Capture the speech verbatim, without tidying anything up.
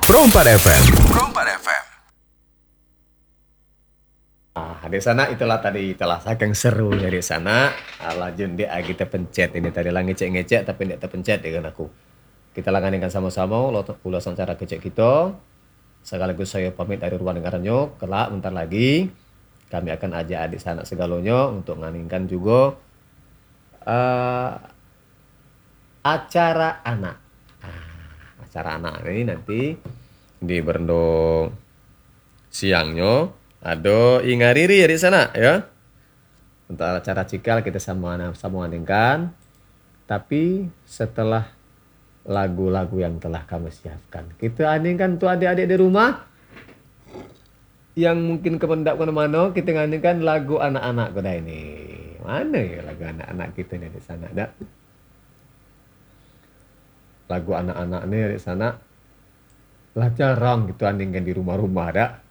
Perompak F M. Perompak F M. Ah, di sana itulah tadi itulah saking serunya di sana. Ala jun dia kita pencet ini tadi lah ngecek-ngecek tapi tidak terpencet dengan aku. Kita langanikan sama-sama ulasan cara kecek kita. Sekaligus saya pamit dari ruang dengarannya. Kelak bentar lagi kami akan ajak adik sanak segalonyo untuk nganingkan juga eh, acara anak. Ah, acara anak ini nanti di Berendo siangnya ada Inga Riri ya di sana ya. Untuk acara cikal kita sama sama andingkan. Tapi setelah lagu-lagu yang telah kami siapkan, kita andingkan tuh adik-adik di rumah yang mungkin kemendak mana-mana, kita ngandingkan lagu anak-anak kita ini. Mana ya lagu anak-anak kita nih di sana, dak? Lagu anak-anak nih di sana lah jarang gitu andingkan di rumah-rumah, dak.